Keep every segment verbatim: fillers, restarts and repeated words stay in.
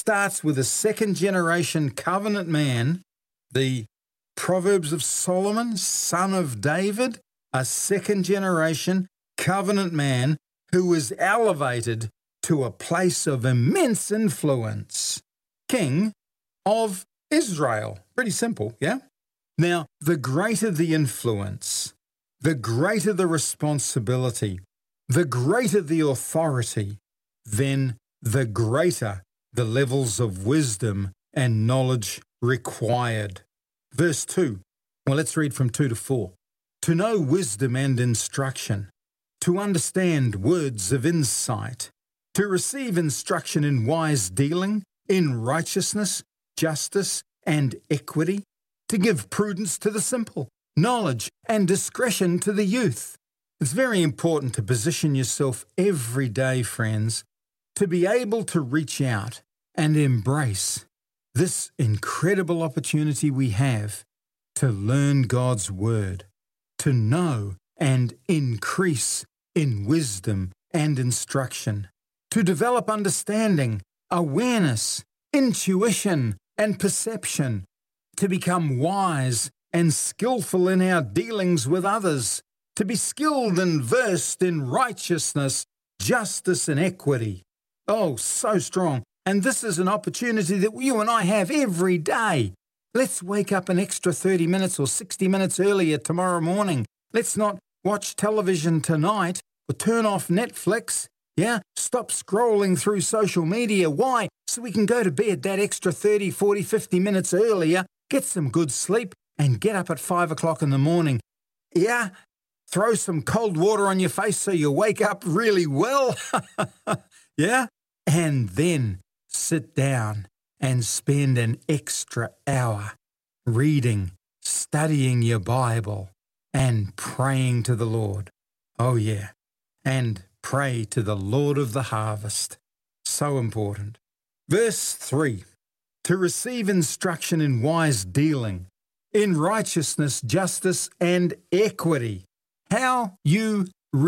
starts with a second-generation covenant man, the Proverbs of Solomon, son of David, a second-generation covenant man who was elevated to a place of immense influence. King of Israel. Pretty simple, yeah? Now, the greater the influence, the greater the responsibility, the greater the authority, then the greater the levels of wisdom and knowledge required. Verse two. Well, let's read from two to four. To know wisdom and instruction, to understand words of insight, to receive instruction in wise dealing, in righteousness, justice, and equity, to give prudence to the simple, knowledge and discretion to the youth. It's very important to position yourself every day, friends, to be able to reach out and embrace this incredible opportunity we have to learn God's Word, to know and increase in wisdom and instruction, to develop understanding, awareness, intuition, and perception, to become wise and skillful in our dealings with others, to be skilled and versed in righteousness, justice, and equity. Oh, so strong. And this is an opportunity that you and I have every day. Let's wake up an extra thirty minutes or sixty minutes earlier tomorrow morning. Let's not watch television tonight or turn off Netflix. Yeah, stop scrolling through social media. Why? So we can go to bed that extra thirty, forty, fifty minutes earlier, get some good sleep, and get up at five o'clock in the morning. Yeah, throw some cold water on your face so you wake up really well. Yeah, and then sit down and spend an extra hour reading, studying your Bible, and praying to the Lord. Oh yeah, and pray to the Lord of the harvest. So important. Verse three, to receive instruction in wise dealing, in righteousness, justice, and equity. How you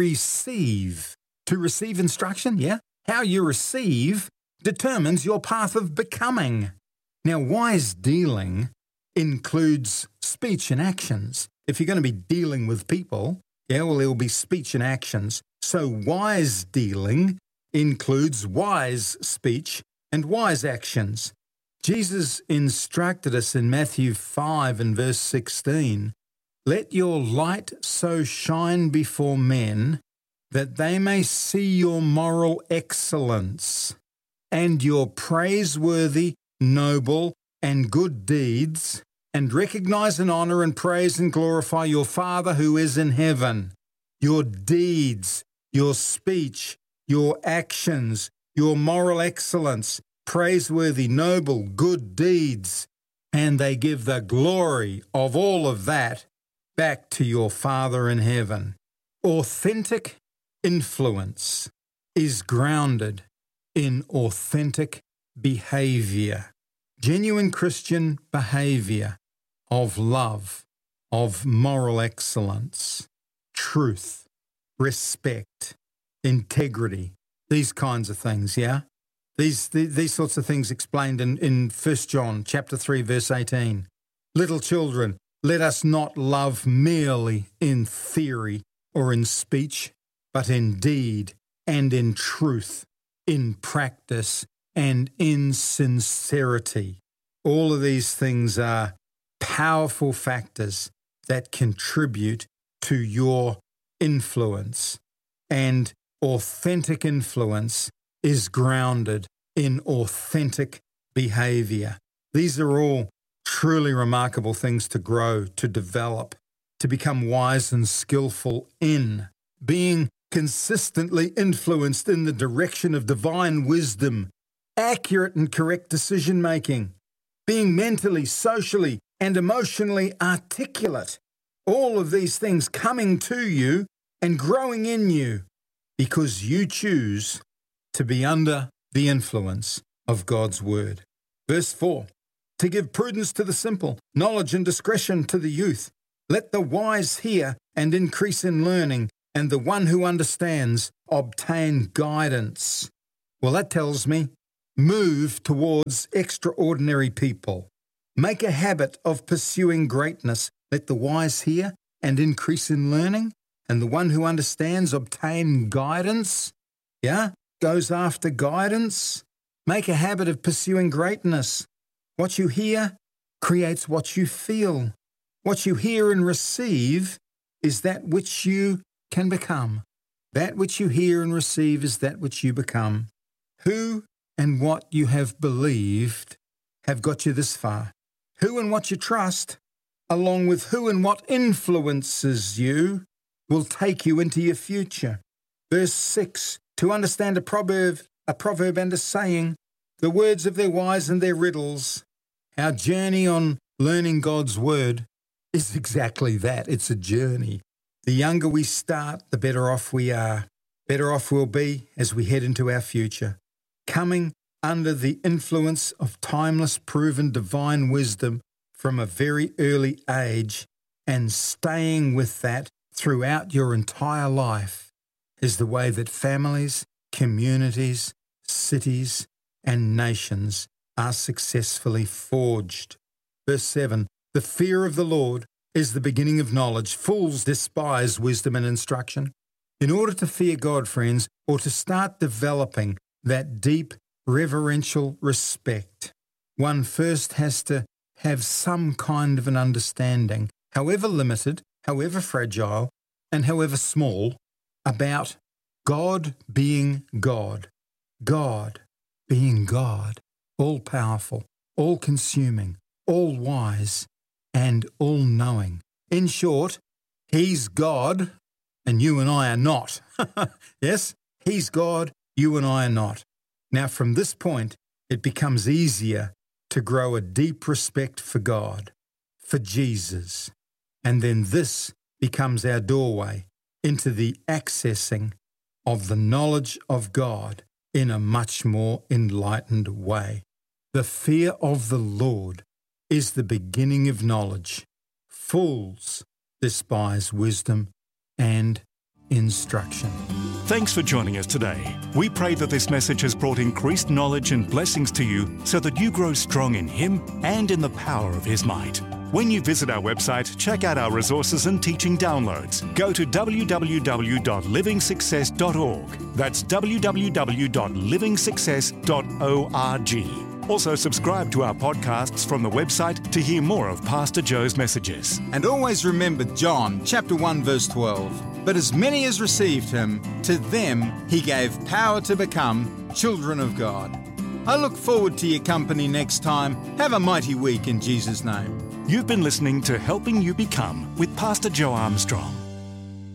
receive. To receive instruction, yeah? How you receive determines your path of becoming. Now, wise dealing includes speech and actions. If you're going to be dealing with people, yeah, well, there will be speech and actions. So wise dealing includes wise speech and wise actions. Jesus instructed us in Matthew five and verse sixteen, "Let your light so shine before men that they may see your moral excellence and your praiseworthy, noble, and good deeds, and recognize and honor and praise and glorify your Father who is in heaven." Your deeds, your speech, your actions, your moral excellence, praiseworthy, noble, good deeds, and they give the glory of all of that back to your Father in heaven. Authentic influence is grounded in authentic behavior, genuine Christian behavior of love, of moral excellence, truth, respect, integrity, these kinds of things, yeah? These these sorts of things explained in, in First John chapter three, verse eighteen. Little children, let us not love merely in theory or in speech, but in deed and in truth, in practice and in sincerity. All of these things are powerful factors that contribute to your influence. And authentic influence is grounded in authentic behavior. These are all truly remarkable things to grow, to develop, to become wise and skillful in. Being consistently influenced in the direction of divine wisdom, accurate and correct decision-making, being mentally, socially, and emotionally articulate. All of these things coming to you and growing in you because you choose to be under the influence of God's Word. Verse four, to give prudence to the simple, knowledge and discretion to the youth. Let the wise hear and increase in learning, and the one who understands obtain guidance. Well, that tells me move towards extraordinary people. Make a habit of pursuing greatness. Let the wise hear and increase in learning, and the one who understands obtain guidance. Yeah, goes after guidance. Make a habit of pursuing greatness. What you hear creates what you feel. What you hear and receive is that which you can become. That which you hear and receive is that which you become. Who and what you have believed have got you this far. Who and what you trust, along with who and what influences you, will take you into your future. Verse six, to understand a proverb, a proverb and a saying, the words of their wise and their riddles. Our journey on learning God's word is exactly that. It's a journey. The younger we start, the better off we are. Better off we'll be as we head into our future. Coming under the influence of timeless, proven divine wisdom from a very early age and staying with that throughout your entire life is the way that families, communities, cities, and nations are successfully forged. Verse seven, the fear of the Lord is the beginning of knowledge. Fools despise wisdom and instruction. In order to fear God, friends, or to start developing that deep reverential respect, one first has to have some kind of an understanding, however limited, however fragile, and however small, about God being God. God being God, all-powerful, all-consuming, all-wise, and all-knowing. In short, He's God, and you and I are not. Yes, He's God, you and I are not. Now, from this point, it becomes easier to grow a deep respect for God, for Jesus, and then this becomes our doorway into the accessing of the knowledge of God in a much more enlightened way. The fear of the Lord is the beginning of knowledge. Fools despise wisdom and instruction. Thanks for joining us today. We pray that this message has brought increased knowledge and blessings to you so that you grow strong in Him and in the power of His might. When you visit our website, check out our resources and teaching downloads. Go to w w w dot living success dot org. That's w w w dot living success dot org. Also, subscribe to our podcasts from the website to hear more of Pastor Joe's messages. And always remember John chapter one verse twelve. But as many as received Him, to them He gave power to become children of God. I look forward to your company next time. Have a mighty week in Jesus' name. You've been listening to Helping You Become with Pastor Joe Armstrong.